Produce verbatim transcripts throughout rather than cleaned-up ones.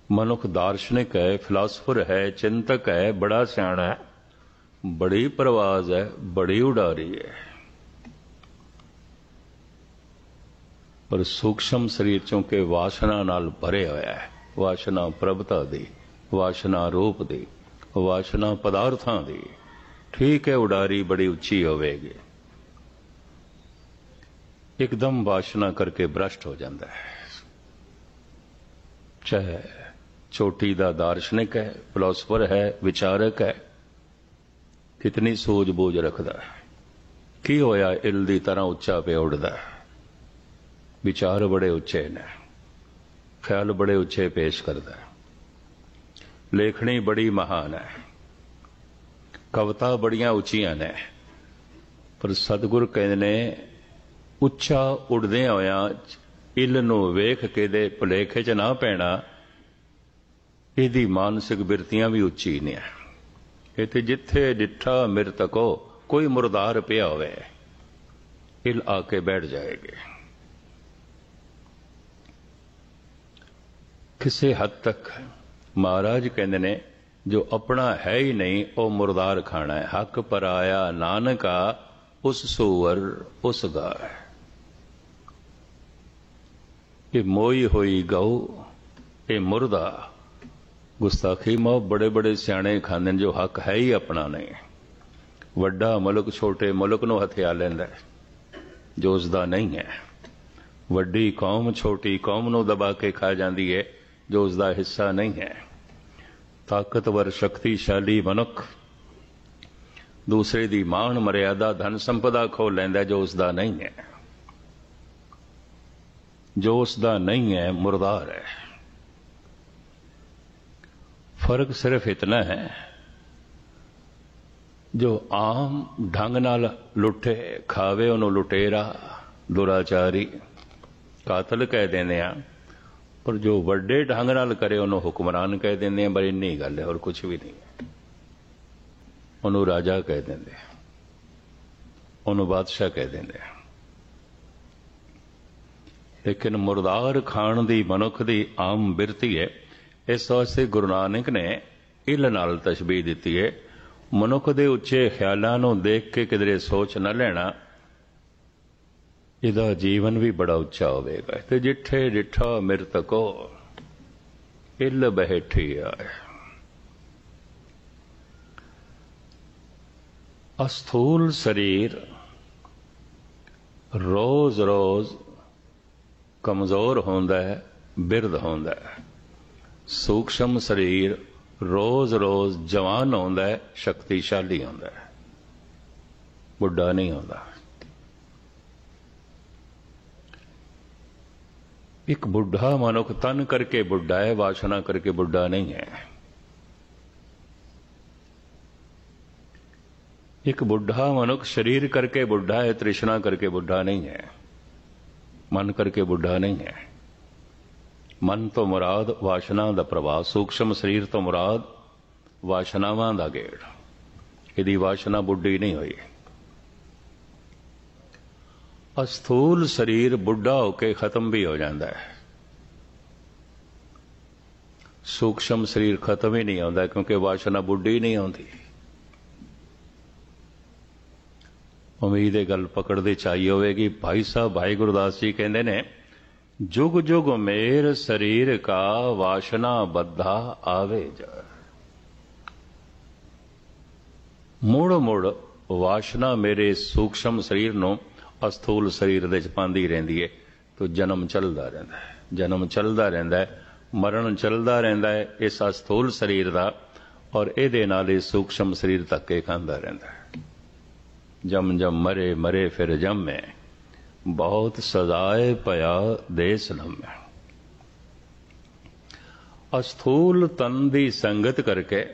मनुख दार्शनिक है, फिलासफर है, चिंतक है, बड़ा सियाणा है, बड़ी परवाज है, बड़ी उडारी है, पर सूक्ष्म शरीर चूंकि वासना नाल भरे होया है, वासना प्रभता दी, वासना रूप दी, वासना पदार्थां दी। ठीक है, उडारी बड़ी उच्ची होवेगी, एकदम वासना करके भ्रष्ट हो जाता है। चाहे चोटी दा दार्शनिक है, फिलोसफर है, विचारक है, कितनी सूझबूझ रखदा है, की होया इल दी तरह उच्चा पे उड़दा है, विचार बड़े उच्चे ने, ख्याल बड़े उच्चे पेश करदा है, लेखनी बड़ी महान है, कविता बड़ियां उच्चियां ने, पर सतगुर कहंदे ने उच्चा उड़दे होया इल नूं वेख के दे भुलेखे च ना पैना, इहदी मानसिक बिरतियां भी उच्ची ने। इत्थे जिथे डिठा मृतको कोई मुरदार पिया होवे, इल आके बैठ जाएगी। किसी हद तक महाराज कहंदे ने जो अपना है ही नहीं वो मुरदार खाना है। हक पराया नानका उस सूअर उस गाय, ये मोई होई गऊ ये मुर्दा। गुस्ताखी मो बड़े बड़े सियाणे खांदे जो हक है ही अपना नहीं। वड्डा मुल्क छोटे मुल्क नूं हथिया लैंदा जो उसका नहीं है। वड्डी कौम छोटी कौम नूं दबा के खा जाती है जो उसका हिस्सा नहीं है। ताकतवर शक्तिशाली मनुख दूसरे दी मान मर्यादा धन संपदा खो लैंदा जो उसका नहीं है। जो उसका नहीं है मुर्दार है। फर्क सिर्फ इतना है जो आम ढंग नाल लुटे खावे उन्होंने लुटेरा दुराचारी कातल कह देंदे आ, पर जो वड्डे ढंग नाल करे उन्होंने हुक्मरान कह देंदे आ। पर इन्नी गल है और कुछ भी नहीं है। उन्होंने राजा कह देंदे, उन्होंने बादशाह कह देंदे। लेकिन मुर्दार खाण दी मनुख दी आम बिरती है। इस वास्ते गुरु नानक ने इल नाल तशबीह दिती है। मनुख दे उच्चे ख्यालां नूं देख के किधरे सोच न लेना, इहदा जीवन भी बड़ा उच्चा होवेगा। ते जिठे डिठा मृतको इल बैठी आए। अस्थूल शरीर रोज रोज कमजोर होंदा है, बिरध होंदा है। सूक्ष्म शरीर रोज रोज जवान होंदा है, शक्तिशाली होंदा है, बुढ़ा नहीं होंदा। एक बुढ़ा मनुख तन करके बुढ़ा है, वासना करके बुढ़ा नहीं है। एक बुढ़ा मनुख शरीर करके बुढ़ा है, तृष्णा करके बुढ़ा नहीं है, मन करके बुढ़ा नहीं है। मन तो मुराद वासना दा प्रवाह, सूक्ष्म शरीर तो मुराद वासनावां दा गेड़। इहदी वासना बुढ़ी नहीं हुई। अस्थूल शरीर बुढ़ा होके खत्म भी हो जाता है। सूक्ष्म शरीर खत्म ही नहीं होता क्योंकि वासना बुढ़ी नहीं होती। उम्मीद है गल पकड़ते चाहिए होगी। भाई साहब भाई गुरदास जी कहते ने जुग जुग मेर शरीर का वासना बद्धा आवे जा। मुड़ मुड़ वासना मेरे सूक्ष्म शरीर नो अस्थूल शरीर दे पांदी रहिंदी है। तो जन्म चलदा रहिंदा है, जन्म चलदा रहिंदा है, मरण चलदा रहिंदा है इस अस्थूल शरीर दा, और इहदे नाल इह सूक्ष्म शरीर धक्के खांदा रहिंदा है। जम जम मरे मरे फिर जम्मे, बहुत सजाए पया देस लम्मे। अस्थूल तन दी संगत करके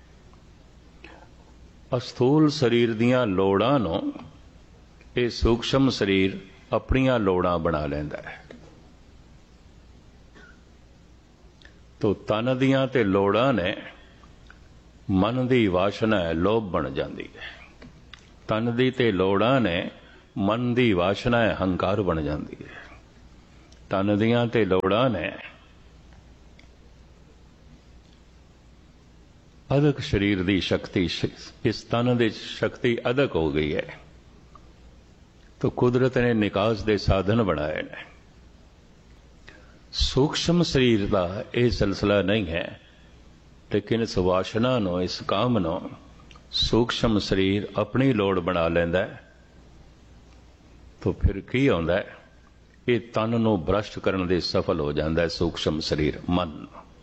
अस्थूल शरीर दियां लोड़ां नूं ये सूक्ष्म शरीर अपनियां लोड़ां बना लैंदा है। तो तन दियां ते लोड़ां ने मन दी वासना है लोभ बन जाती है। तन दी ते लोड़ां ने मन दी वासना है हंकार बन जाती है। तन दियां ते लोड़ां ने अदक शरीर की शक्ति, इस तन की शक्ति अदक हो गई है, तो कुदरत ने निकास के साधन बनाए ने। सूक्ष्म शरीर का यह सिलसिला नहीं है, लेकिन इस वासना नो, इस काम नो सूक्ष्म शरीर अपनी लोड़ बना लेंदा है, तो फिर की आउंदा है, ये तन नूं भ्रष्ट करन दे सफल हो जाता है सूक्ष्म शरीर मन।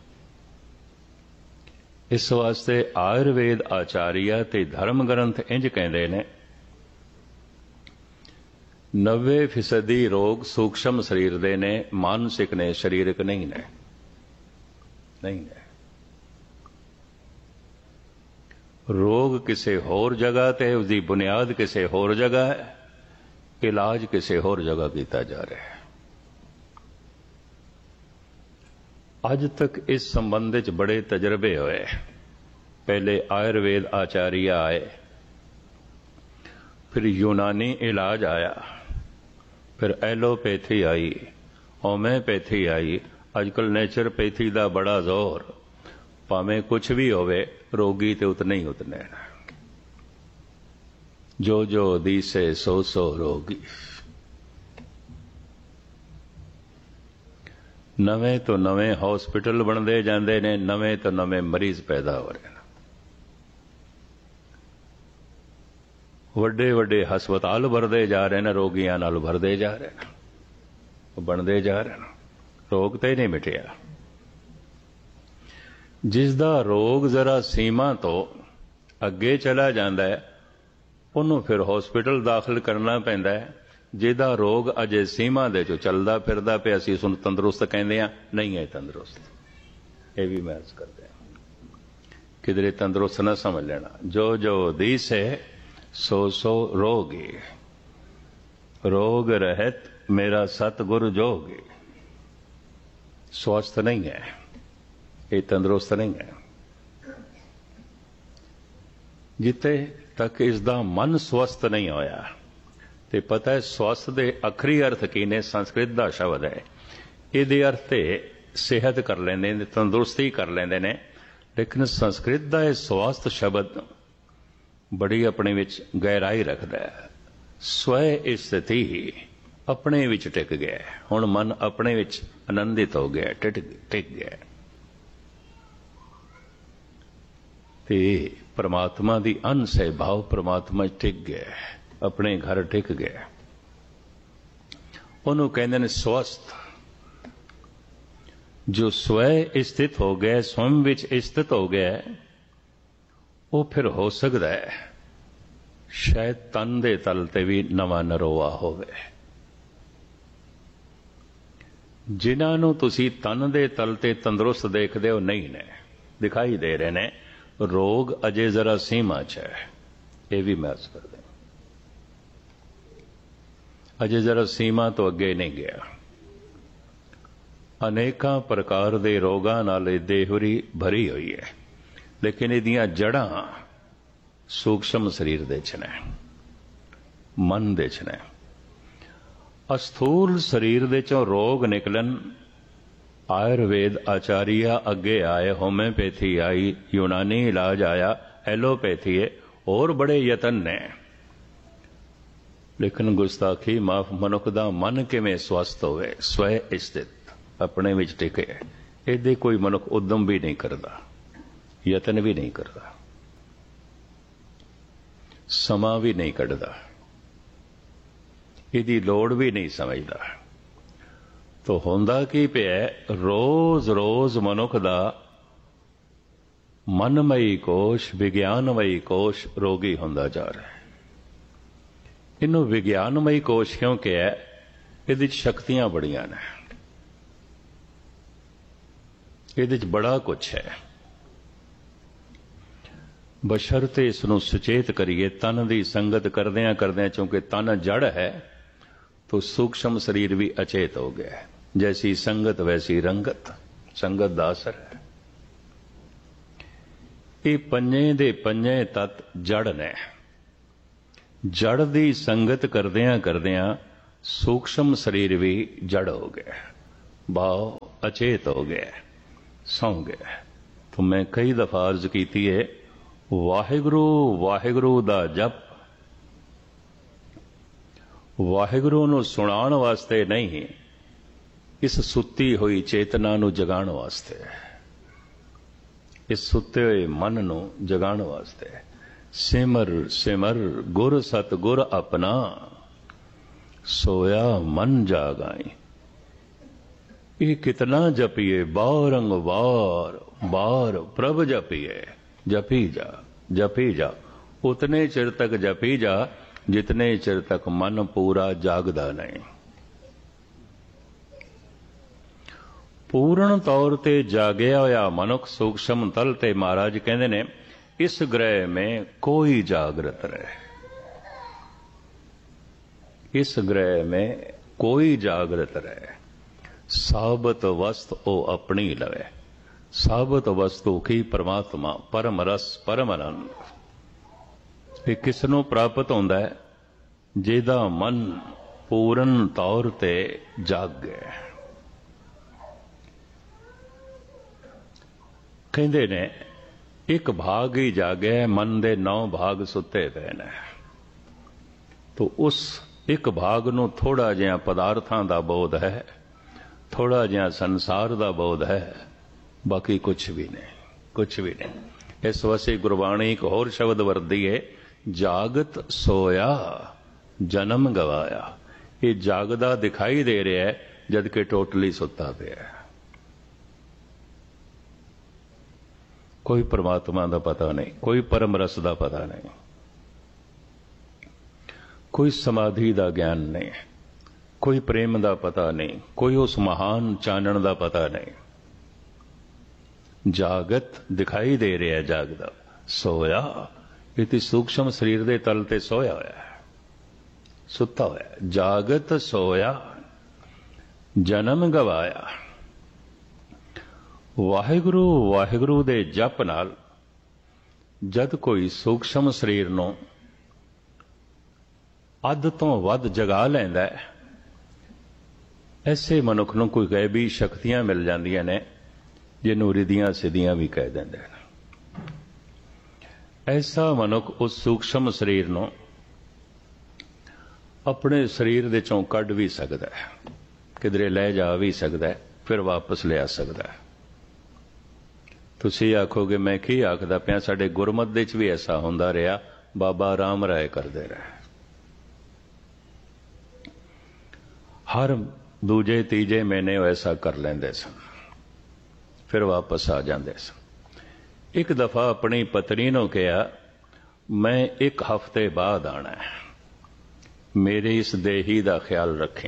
इस वास्ते आयुर्वेद आचार्य ते धर्म ग्रंथ इंज कहते ने, नब्बे फीसदी रोग सूक्ष्म शरीर दे ने, मानसिक ने, शरीरक नहीं ने। नहीं ने रोग किसी होर जगह ते, उसकी बुनियाद किसी होर जगह है, इलाज किसी होर जगह किया जा रहा है। अज तक इस संबंध च बड़े तजर्बे होए। पहले आयुर्वेद आचार्य आए, फिर यूनानी इलाज आया, फिर एलोपैथी आई, होम्योपैथी आई, अजकल नेचुरोपैथी का बड़ा जोर। भावें कुछ भी होवे, रोगी तो उतने ही उतने। जो जो दीसे सो सो रोगी। नवे तो नवे हॉस्पिटल बनते जाते ने, नवे तो नवे मरीज पैदा हो रहे हैं। वड्डे वड्डे हस्पताल भरते जा रहे हैं, रोगियां नाल भरते जा रहे हैं, बनते जा रहे हैं। रोग तो ही नहीं मिटिया। जिसदा रोग जरा सीमा तो अगे चला जाता है, उन्होंने फिर हॉस्पिटल दाखिल करना पैंदा है। जिहदा रोग अजे सीमा दे चो चलदा फिरदा पे, असीं उस तंदुरुस्त कहते हैं, नहीं है तंदुरुस्त। ये भी मैं अर्ज करते हैं, किधरे तंदुरुस्त ना समझ लेना। जो जो दीस है सो सो रोगी, रोग रहत मेरा सतगुरु जोगी। स्वस्थ नहीं है, ये तंदुरुस्त नहीं है। जिथे तक इसका मन स्वस्थ नहीं होया, ते पता है स्वस्थ दे अखरी अर्थ की ने, संस्कृत का शब्द है। ये अर्थ सेहत कर लेंदे ने, तंदुरुस्ती कर लेंदे ने, लेकिन संस्कृत का यह स्वास्थ शब्द बड़ी अपने विच गहराई रखता है। स्वय स्थिति ही अपने विच टिक गया, हुण मन अपने विच आनंदित हो गया, टिक टिक गया। ते परमात्मा दी अंश है, भाव परमात्मा टिक गया, अपने घर टिक गया। उन्होंने कहते हैं स्वस्थ। जो स्वय स्थित हो गया, स्वयं विच स्थित हो गया, वो फिर हो सकता है शायद तन दे तल ते भी नवा नरोआ होवे। जिन्हां नूं तुसीं तन दे तल ते तंदुरुस्त देखदे हो, नहीं ने, दिखाई दे रहे ने, रोग अजे जरा सीमा च है। ये भी महसूस कर दें, अजे जरा सीमा तो अगे नहीं गया। अनेका प्रकार दे रोगां नाल देहरी भरी हुई है, लेकिन इहदियां जड़ां सूक्ष्म शरीर दे च ने, मन दे च ने। अस्थूल शरीर दे चों रोग निकलन, आयुर्वेद आचार्य अगे आए, होम्योपैथी आई, यूनानी इलाज आया, एलोपैथी है, और बड़े यतन ने। लेकिन गुस्ताखी माफ, मनुख दा मन किवें स्वस्थ होवे, स्वय स्थित अपने विच टिके, इहदे कोई मनुख उद्यम भी नहीं करता, यतन भी नहीं करता, समा भी नहीं कढ़दा, इहदी लोड़ भी नहीं समझदा। तो होंदा की पिया, रोज रोज मनुख दा मनमयी कोश, विज्ञानमयी कोश रोगी होंदा जा रहा है। इनू विज्ञानमयी कोश क्यों कहा? इहदे शक्तियां बड़ियां ने, इहदे बड़ा कुछ है। बशर्ते इसनूं सुचेत करिए। तन की संगत करदियां करदियां, चूंकि तन जड़ है, तो सूक्ष्म शरीर भी अचेत हो गया है। जैसी संगत वैसी रंगत, संगत दा असर है। ये पंजे दे पंजे तत्त जड़ ने। जड़ दी संगत करदियां करदियां सूक्ष्म शरीर भी जड़ हो गया, भाव अचेत हो गया, सौ गया। तो मैं कई दफा अर्ज की है, वाहिगुरु वाहिगुरु दा जप वाहिगुरु नूं सुणाण वास्ते नहीं, इस सुती हुई चेतना नूं जगाण वास्ते, इस सुते हुए मन नूं जगाण वास्ते। सिमर सिमर गुर सत गुर अपना, सोया मन जागाई। ये कितना जपिए, बारंग बार बार प्रभ जपिए। जपी जा जपी जा, उतने चिर तक जपी जा जितने चिर तक मन पूरा जागदा नहीं। पूर्ण तौर ते जागया होया मनुख सूक्ष्म तल ते महाराज कहंदे ने, इस ग्रह में कोई जागृत रहे, इस ग्रह में कोई जागृत रहे। साबत वस्तु ओ अपनी लवे, साबत वस्तु की परमात्मा परम रस परम आनंद। ये किसनों प्राप्त होंदा है? जिहदा मन पूर्ण तौर ते जाग गया। कहंदे ने एक भाग ही जागे, मन दे नौ भाग सुते पे ने। तो उस एक भाग नूं थोड़ा जिहा पदार्थां दा बोध है, थोड़ा जिहा संसार दा बोध है, बाकी कुछ भी नहीं, कुछ भी नहीं। इस वास्ते गुरबाणी एक होर शब्द वरती है, जागत सोया जन्म गवाया। ये जागदा दिखाई दे रहा है जबकि टोटली सुता पिया है। कोई परमात्मा का पता नहीं, कोई परम रस का पता नहीं, कोई समाधि का ज्ञान नहीं, कोई प्रेम का पता नहीं, कोई उस महान चानण का पता नहीं। जागत दिखाई दे रहा है, जागदा सोया। इति सूक्ष्म शरीर दे तल ते सोया होया है, सुता होया। जागत सोया जन्म गवाया। वाहिगुरु वाहिगुरु दे जप नाल जद कोई सूक्ष्म शरीर नूं अध तो वध जगा लैंदा है, ऐसे मनुख नूं कोई गैबी शक्तियां मिल जांदियां ने, जिन्हों रिदियां सिदियां भी कह देंदे हैं। ऐसा मनुख उस सूक्ष्म शरीर नूं अपने शरीर दे चों कढ भी सकदा है, किधरे लै जा भी सकदा है, फिर वापस लिया सकदा है। तुसीं आखोगे मैं की आखदा पिया, साडे गुरमत दे च भी ऐसा हुंदा रहा, बाबा राम राय करदे रहे। हर दूजे तीजे महीने ऐसा कर लेंदे सन, फिर वापस आ जाते सन। एक दफा अपनी पत्नी ने कहा, मैं एक हफ्ते बाद आना है, मेरे इस देही का ख्याल रखें,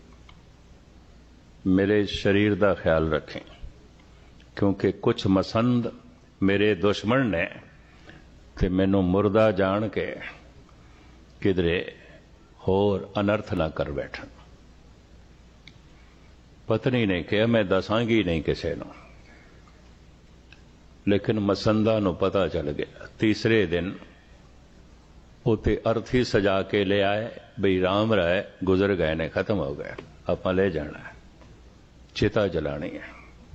मेरे शरीर का ख्याल रखें, क्योंकि कुछ मसंद मेरे दुश्मन ने ते मैनू मुर्दा जान के किधरे होर अनर्थ ना कर बैठन। पत्नी ने कहा, मैं दसांगी नहीं किसी नूं, लेकिन मसंदा नूं पता चल गया। तीसरे दिन उते अर्थी सजा के ले आए, बई राम राय गुजर गए ने, खत्म हो गए, आपां ले जाना है, चिता जलानी है।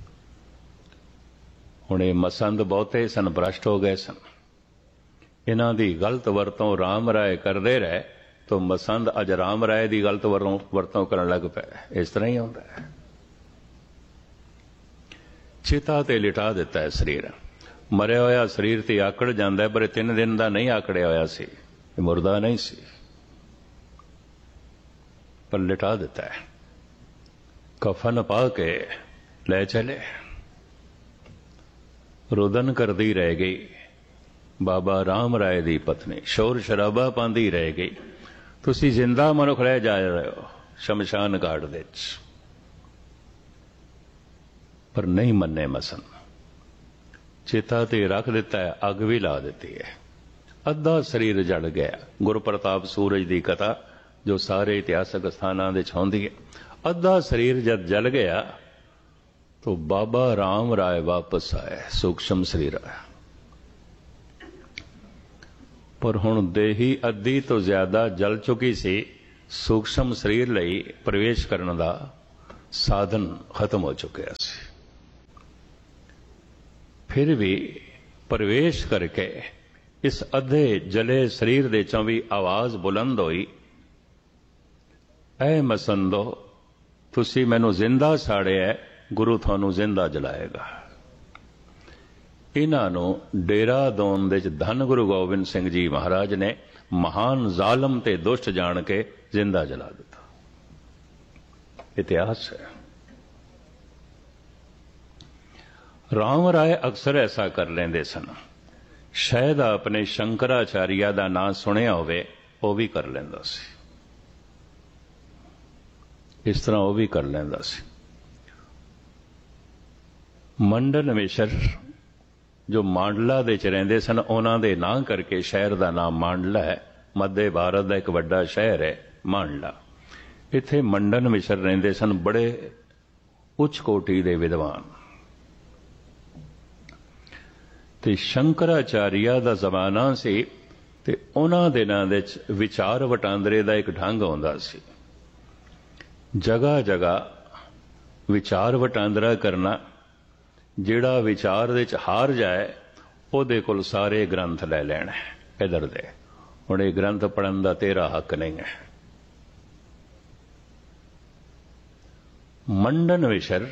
हुण ये मसंद बहुते सन, भ्रष्ट हो गए सन, इन्हां दी गलत वरतों राम राय करते रहे, तो मसंद अज राम राय की गलत वरों वरतों करन लग पे। इस तरह ही होंदा है। चिता ते लिटा दिता है शरीर, मरिया होया शरीर ते आकड़ जांदा है, पर तीन दिन का नहीं आकड़िया होया सी, मुर्दा नहीं सी, पर लिटा दिता है। कफन पा के ले चले, रुदन करती रह गई बाबा राम राय दी पत्नी, शोर शराबा पांदी रह गई। तुसी जिंदा मनुख रह जा रहे हो शमशान घाट दे विच, पर नहीं मन्ने मसन। चिता ते रख दिता है, अग भी ला दी है, अद्धा शरीर जल गया। गुरु प्रताप सूरज की कथा जो सारे इतिहासक स्थानां दे आउंदी है। अद्धा शरीर जब जल गया तो बाबा राम राय वापस आए, सूक्ष्म शरीर आया। पर हुण देही अद्धी तो ज्यादा जल चुकी सी, सूक्ष्म शरीर लई प्रवेश करने का साधन खत्म हो चुका सी। फिर भी प्रवेश करके इस अद्धे जले शरीर दे चों भी आवाज़ बुलंद होई, ऐ मसंदो तुसी मैनू जिंदा साड़िया, गुरु थानू जिंदा जलाएगा। इन्हां नू डेरा दोन दे धन गुरु गोबिंद सिंह जी महाराज ने महान जालम ते दुष्ट जान के जिंदा जला दिता। इतिहास है। राम राय अक्सर ऐसा कर लेंदे सन। शायद अपने शंकराचार्य दा नाम सुनिया होवे, वो भी कर लेंदा सी। इस तरह वो भी कर लेंदा सी। मंडन मिश्र जो मांडला दे च रहिंदे सन, उन्हां दे नां करके शहर दा नाम मांडला है। मध्य भारत का एक वड्डा शहर है मांडला। इत्थे मंडन मिश्र रहिंदे सन, बड़े उच्च कोटि दे विद्वान। ते शंकराचार्य दा जमाना सी ते उन्हां दिनां दे विचार वटांदरे दा एक ढंग आउंदा सी। जगह जगह विचार वटांदरा करना, जिहड़ा विचार दे च हार जाए उहदे कोल सारे ग्रंथ लै लैण। इधर दे हुण इह ग्रंथ पढ़न दा तेरा हक नहीं है। मंडन मिश्र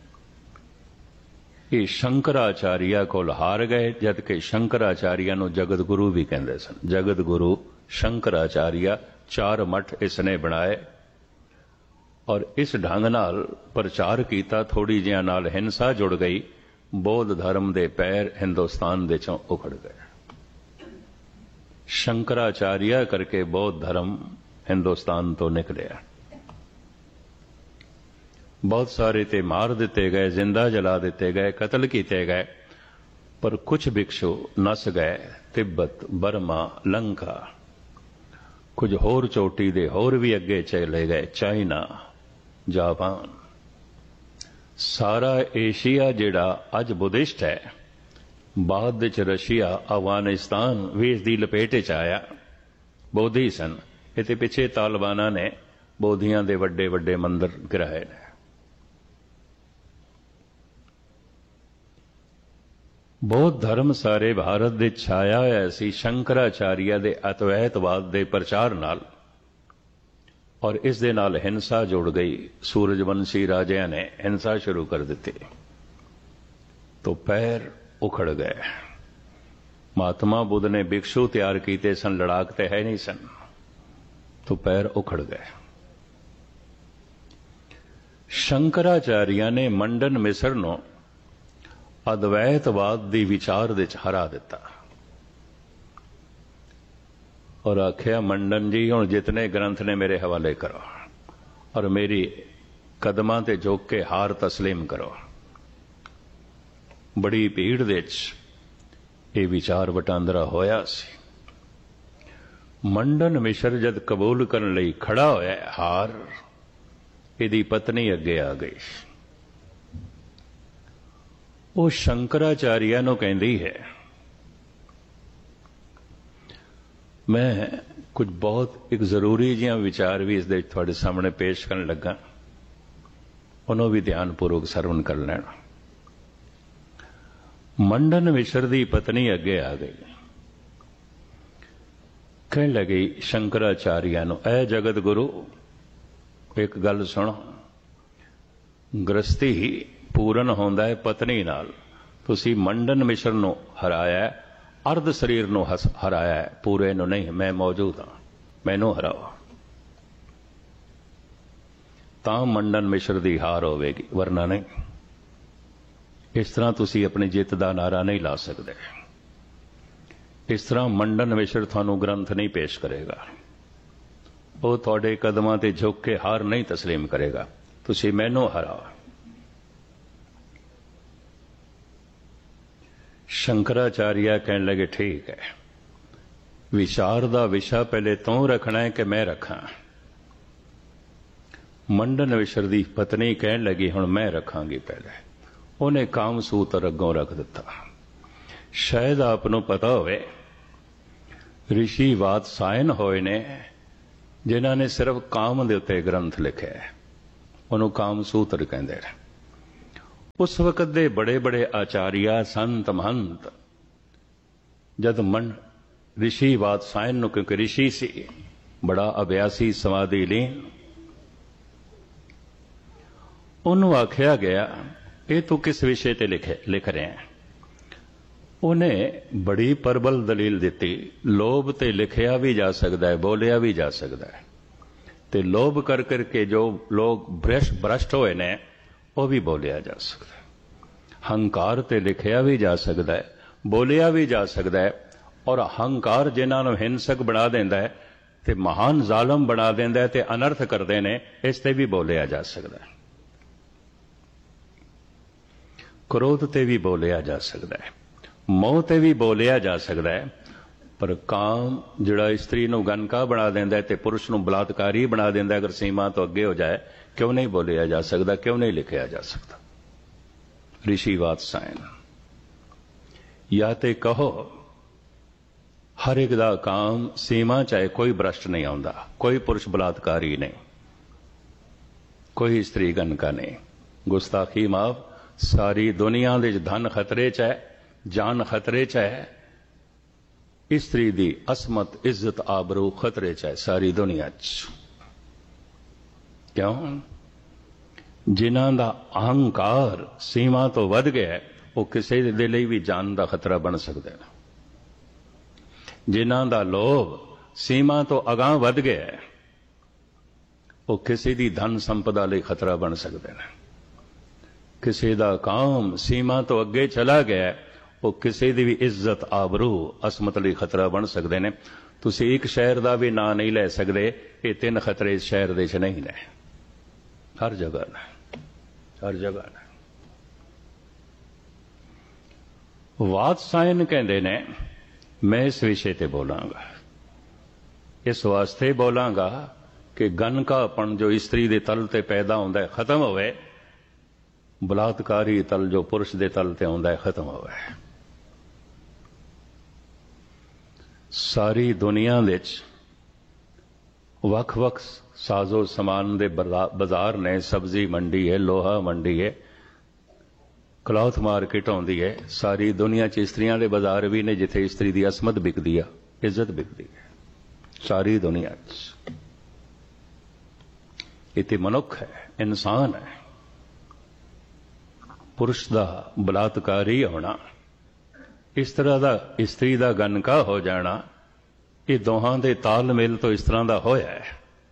ये शंकराचार्य कोल हार गए, जबकि शंकराचार्य नूं जगत गुरु भी कहंदे सन। जगत गुरु शंकराचार्य, चार मठ इसने बनाए और इस ढंग नाल प्रचार किया। थोड़ी जिहां नाल हिंसा जुड़ गई, बौद्ध धर्म दे पैर हिंदुस्तान दे चों उखड़ गए। शंकराचार्य करके बौद्ध धर्म हिंदुस्तान तो निकलिया। बहुत सारे ते मार दिते गए, जिंदा जला दिते गए, कतल किए गए, पर कुछ भिक्षु नस गए। तिब्बत, बर्मा, लंका, कुछ होर चोटी दे होर भी अगे चले गए। चाइना, जापान, सारा एशिया जिहड़ा अज बुद्धिस्ट है, बाद विच रशिया, अफगानिस्तान भी इसकी लपेट च आया। बोधी सन। इते पिछे तालिबाना ने बोधियां दे वड्डे वड्डे मंदिर गिराए ने। बौद्ध धर्म सारे भारत दे छाया होया सी शंकराचार्य दे अद्वैतवाद दे प्रचार नाल, और इस दे नाल हिंसा जुड़ गई। सूरजवंशी राजिਆਂ ने हिंसा शुरू कर दी तो पैर उखड़ गए। महात्मा बुद्ध ने भिक्षु तैयार किए सन, लड़ाकते है नहीं सन, तो पैर उखड़ गए। शंकराचार्य ने मंडन मिश्र नूं अद्वैतवाद दी विचार दे च हरा दिता और आख्या, मंडन जी हुण जितने ग्रंथ ने मेरे हवाले करो और मेरी कदमां ते झुक के हार तस्लीम करो। बड़ी भीड़ दे च ये विचार वटांदरा होया सी। मंडन मिश्र जद कबूल करन लई खड़ा होया हार, इहदी पत्नी अगे आ गई। वो शंकराचार्य नूं कहंदी है, मैं कुछ बहुत एक जरूरी जिहां विचार भी इस दे तुहाडे सामने पेश करन लगा, उन्हों भी ध्यानपूर्वक सरवण कर लेना। मंडन मिश्र दी पत्नी अगे आ गई, कहन लगी शंकराचार्य नूं, ऐ जगत गुरु एक गल सुनो, गृहस्थी पूरन होंदा है पत्नी नाल, तुसी मंडन मिश्र नूं हराया, अर्ध शरीर नूं हराया है, पूरे नूं नहीं। मैं मौजूद हाँ, मैनू हराओ, तां मंडन मिश्र दी हार होवेगी, वरना नहीं। इस तरह तुसी अपनी जित दा नारा नहीं ला सकते। इस तरह मंडन मिश्र थानू ग्रंथ नहीं पेश करेगा, वो तुहाडे कदमां ते झुक के हार नहीं तस्लीम करेगा। तुसी मैनू हराओ। शंकराचार्य कहने लगे, ठीक है, विचार दा विषय पहले तू रखना है कि मैं रखा। मंडन मिश्र दी पत्नी कहने लगी, हुण मैं रखांगी पहले। उन्हें काम सूत्र अगों रख दिता। शायद आपनों पता होवे, ऋषि वात्सायन होए ने जिन्हां ने सिर्फ काम दे उत्ते ग्रंथ लिखे, उन्होंने काम सूत्र कहंदे ने। उस वक्त दे बड़े बड़े आचार्य संत महंत जद मन ऋषि वात्सायन नूं, क्योंकि ऋषि सी, बड़ा अभ्यासी समाधि लीन, उन्होंने आख्या गया ये तू किस विषय ते लिखे लिख रहे हैं। उन्हें बड़ी प्रबल दलील दी, लोभ ते लिखिया भी जा सकता है, बोलिया भी जा सकता है, ते लोभ कर करके जो लोग भ्रष्ट भ्रष्ट होए ने वो भी बोलिया जा सकता है। हंकार ते लिखिया भी जा सकता है, बोलिया भी जा सकता है, और हंकार जिन्होंने हिंसक बना देंदा है ते महान जालम बना देंदा है ते अनर्थ करते हैं, इस ते भी बोलिया जा सकता है। क्रोध ते भी बोलिया जा सकता है, मोह ते भी बोलिया जा सकता है, पर काम जिहड़ा स्त्री नूं गनका बना देंदा है ते पुरुष नूं बलात्कारी बना देंदा है, अगर सीमा तो अगे हो जाए, क्यों नहीं बोलिया जा सकता, क्यों नहीं लिखिया जा सकता। ऋषि वात्सायन, या ते कहो हर एक दा काम सीमा चाहे कोई भ्रष्ट नहीं आउंदा, कोई पुरुष बलात्कारी नहीं, कोई स्त्री गनका नहीं, गुस्ताखी माफ, सारी दुनिया दे धन खतरे च है, जान खतरे च है, स्त्री दी असमत इज्जत आबरू खतरे च है सारी दुनिया च। क्यों? जिन्हां दा अहंकार सीमा तो वध गया, वो किसी दे लई भी जान का खतरा बन सकता है। जिन्हां दा लोभ सीमा तो अगां वध गया, वो किसी दी धन संपदा लई खतरा बन सकते हैं। किसी दा काम सीमा तो अगे चला गया, वो किसी दी भी इज्जत आबरू असमत लई खतरा बन सकते हैं। तुसीं एक शहर का भी नां नहीं ले सकते, ये तीन खतरे इस शहर दे च नहीं ने, हर जगह ने, हर जगह ने। वात्सायन कहते ने मैं इस विषय ते बोलांगा, इस वास्ते बोलांगा कि गनकापन जो स्त्री दे तल ते पैदा होंदा है खत्म होवे, बलात्कारी तल जो पुरुष दे तल ते होंदा है खत्म होवे। सारी दुनिया विच वख वख साजो समान दे बाजार ने, सब्जी मंडी है, लोहा मंडी है, क्लॉथ मार्केट आउंदी है, सारी दुनिया च स्त्रियां दे बाजार भी ने जिथे स्त्री दी असमत बिकदी है, इज्जत बिकदी है, सारी दुनिया च। इत्थे मनुख है, इंसान है, पुरुष दा बलात्कारी होना, इस तरह दा स्त्री दा गनका हो जाना, ये दोहां दे तालमेल तो इस तरह दा होया है।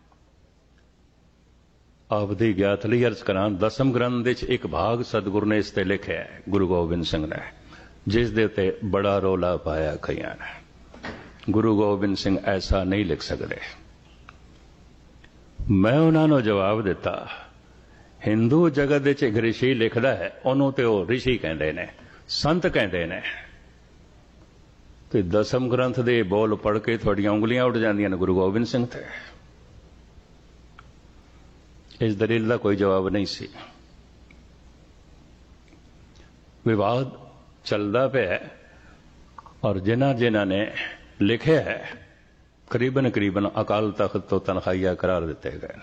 आपदी ज्ञात लई अर्ज करां, दसम ग्रंथ विच एक भाग सतगुरु ने इस ते लिखिया है, गुरु गोबिंद सिंह ने, जिस दे उत्ते बड़ा रौला पाया कईयां ने। गुरु गोबिंद सिंह ऐसा नहीं लिख सकते। मैं उन्हां नूं जवाब दिता, हिंदू जगत विच एक ऋषि लिखदा है, उन्होंने तो वो ऋषि कहते ने, संत कहते ने, तो दसम ग्रंथ दे बोल पढ़ के थोड़ियां उंगलियां उठ जांदियां ने गुरु गोबिंद सिंह ते। इस दलील का कोई जवाब नहीं सी। विवाद चलता पे है, और जिन्हां जिन्हां ने लिखे है करीबन करीबन अकाल तख्त तो तनखाइया करार दिते गए।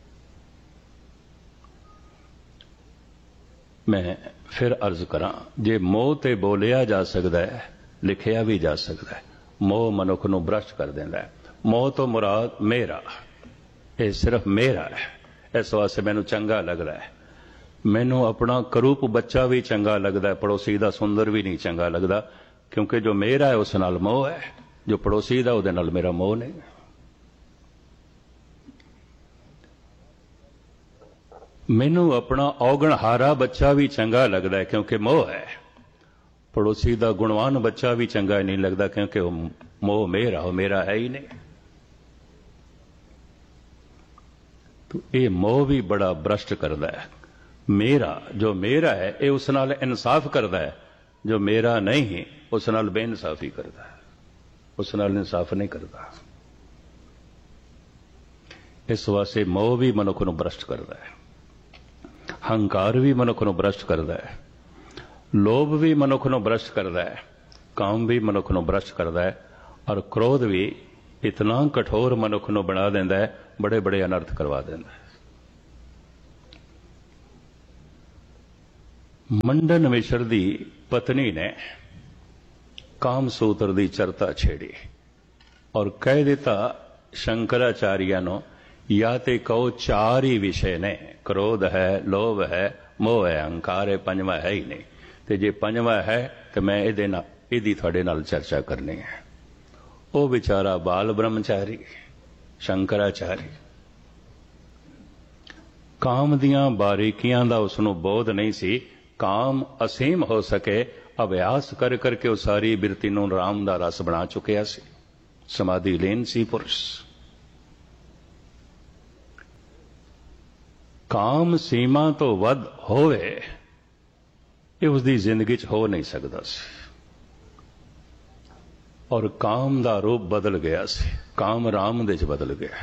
मैं फिर अर्ज करा, जे मोह ते बोलिया जा सकता है, लिखिया भी जा सकता है। मोह मनुख नूं भ्रष्ट कर देंदा है। मोह तो मुराद मेरा, ये सिर्फ मेरा है, इस वास्ते मैनू चंगा लगता है। मैनू अपना करूप बच्चा भी चंगा लगता है, पड़ोसी का सुंदर भी नहीं चंगा लगता, क्योंकि जो मेरा है उस नाल मोह है, जो पड़ोसी का उहदे नाल मेरा मोह नहीं। मैनू अपना औगणहारा बच्चा भी चंगा लगता है, क्योंकि मोह है। पड़ोसी का गुणवान बच्चा भी चंगा नहीं लगता, क्योंकि वह मोह मेरा हो, मेरा है ही नहीं। तो ये मोह भी बड़ा भ्रष्ट करता है। मेरा जो मेरा है ये उस नाल इंसाफ करता है, जो मेरा नहीं उस नाल बेइंसाफी करता है, उस नाल इंसाफ नहीं करता। इस वास्ते मोह भी मनुख नूं भ्रष्ट करता है, हंकार भी मनुख नूं भ्रष्ट करता है, लोभ भी मनुख नूं भ्रष्ट करता है, काम भी मनुख नूं भ्रष्ट करता है, और क्रोध भी इतना कठोर मनुख नूं बना देंदा है, बड़े बड़े अनर्थ करवा देंदा है। ਮੰਡਨ ਮਿਸ਼ਰ ਦੀ ਪਤਨੀ ਨੇ ਕਾਮਸੂਤਰ ਦੀ ਚਰਤਾ ਛੇੜੀ ਔਰ ਕਹਿ ਦਿੱਤਾ ਸ਼ੰਕਰਾਚਾਰੀਆ ਨੂੰ, ਜਾਂ ਤੇ ਕਹੋ ਚਾਰ ਹੀ ਵਿਸ਼ੇ ਨੇ, ਕ੍ਰੋਧ ਹੈ, ਲੋਭ ਹੈ, ਮੋਹ ਹੈ, ਅਹੰਕਾਰ ਹੈ, ਪੰਜਵਾਂ ਹੈ ਹੀ ਨਹੀਂ, ਤੇ ਜੇ ਪੰਜਵਾਂ ਹੈ ਤੇ ਮੈਂ ਇਹਦੇ ਨਾਲ ਇਹਦੀ ਤੁਹਾਡੇ ਨਾਲ ਚਰਚਾ ਕਰਨੀ ਹੈ। ਉਹ ਵਿਚਾਰਾ ਬਾਲ ਬ੍ਰਹਮਚਾਰੀ ਸ਼ੰਕਰਾਚਾਰੀ, ਕਾਮ ਦੀਆਂ ਬਾਰੀਕੀਆਂ ਦਾ ਉਸਨੂੰ ਬੋਧ ਨਹੀਂ ਸੀ। ਕਾਮ ਅਸੀਮ ਹੋ ਸਕੇ ਅਭਿਆਸ ਕਰ ਕਰਕੇ ਉਹ ਸਾਰੀ ਬਿਰਤੀ ਨੂੰ ਰਾਮ ਦਾ ਰਸ ਬਣਾ ਚੁੱਕਿਆ ਸੀ। ਸਮਾਧੀ ਲੀਨ ਸੀ ਪੁਰਸ਼। ਕਾਮ ਸੀਮਾ ਤੋਂ ਵੱਧ ਹੋਵੇ ਇਹ ਉਸਦੀ ਜ਼ਿੰਦਗੀ 'ਚ ਹੋ ਨਹੀਂ ਸਕਦਾ ਸੀ। ਔਰ ਕਾਮ ਦਾ ਰੂਪ ਬਦਲ ਗਿਆ ਸੀ, ਕਾਮ ਰਾਮ ਦੇ 'ਚ ਬਦਲ ਗਿਆ।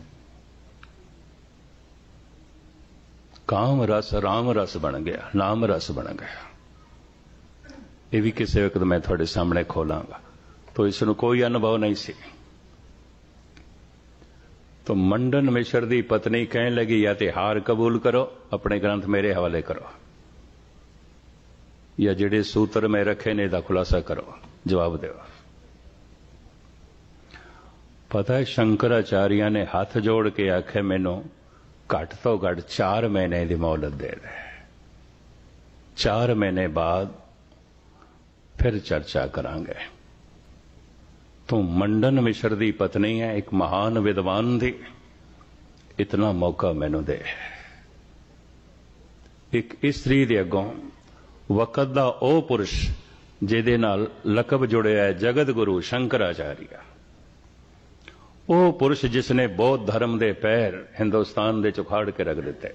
ਕਾਮ ਰਸ ਰਾਮ ਰਸ ਬਣ ਗਿਆ, ਨਾਮ ਰਸ ਬਣ ਗਿਆ। ਇਹ ਵੀ ਕਿਸੇ ਵਕਤ ਮੈਂ ਤੁਹਾਡੇ ਸਾਹਮਣੇ ਖੋਲਾਂਗਾ। तो इसनूं कोई अनुभव नहीं सी। तो मंडन मिश्र की पत्नी कहने लगी, या तो हार कबूल करो, अपने ग्रंथ मेरे हवाले करो, या जिहड़े सूत्र में रखे ने इहदा खुलासा करो, जवाब दो। पता है शंकराचार्य ने हाथ जोड़ के आखे, मैनू घट तो घट चार महीने की मोहलत दे दे, चार महीने बाद फिर चर्चा करांगे। तू मंडन मिश्र की पत्नी है, एक महान विद्वान दी, इतना मौका मैनू दे। एक स्त्री दे अगों वकत दा ओ पुरुष जिहदे नाल लकब जुड़िया है जगत गुरु शंकराचार्य, ओ पुरुष जिसने बौद्ध धर्म दे पैर हिंदुस्तान दे चुखाड़ के रख दिते,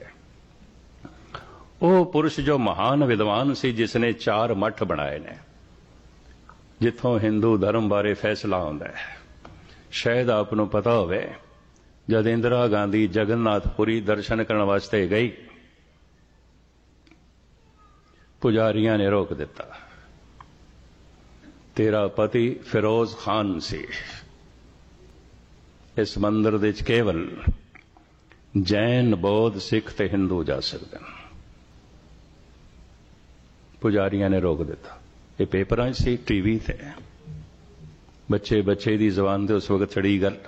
ओ पुरुष जो महान विद्वान सी, जिसने चार मठ बनाए ने जिथों हिंदू धर्म बारे फैसला होंदा है। शायद आपनू पता होवे, जद इंदिरा गांधी जगन्नाथपुरी दर्शन करने वास्ते गई, पुजारियां ने रोक दिता, तेरा पति फिरोज खान सी, इस मंदिर दे केवल जैन बौद्ध सिख ते हिंदू जा सकते हैं। पुजारियां ने रोक दिता। ये पेपर से टीवी थे, बच्चे बच्चे की जबान से उस वक्त छड़ी गल।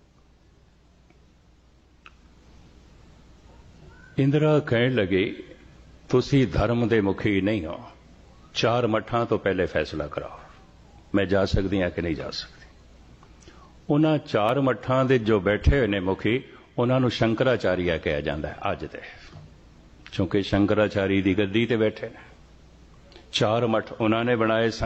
इंदिरा कह लगी, तुसी धर्म दे मुखी नहीं हो, चार मठां तो पहले फैसला कराओ, मैं जा सकती हाँ कि नहीं जा सकती। उन्हां चार मठां दे जो बैठे हुए ने मुखी, उन्होंने शंकराचार्य कहा जाता है अज दे, क्योंकि शंकराचार्य की गद्दी ते बैठे ने। चार मठ उन्होंने बनाए सन,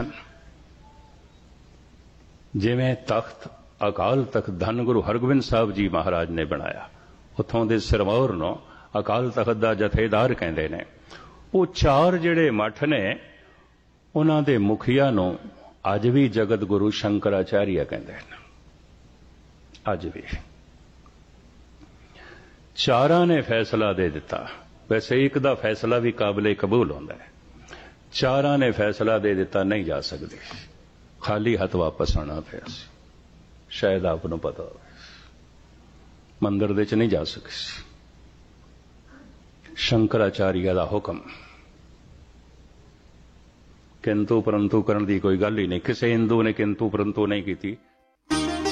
जिवें तख्त अकाल तख्त धन गुरु हरगोबिंद साहब जी महाराज ने बनाया, उथों दे सिरमौर नूं अकाल तख्त दा जथेदार कहंदे ने। वो चार जिहड़े मठ ने, उन्हां दे मुखिया नूं अज भी जगत गुरु शंकराचार्य कहंदे ने। अज भी चारां ने फैसला दे दिता। वैसे एक दा फैसला भी काबिले कबूल होंदा है, चारां ने फैसला दे दिता नहीं जा सकती, खाली हाथ वापस आना पिया। शायद आपको पता हो, मंदिर दे च नहीं जा सकी। शंकराचार्य का हुक्म, किंतु परंतु करने की कोई गल ही नहीं, किसी हिंदू ने किंतु परंतु नहीं की।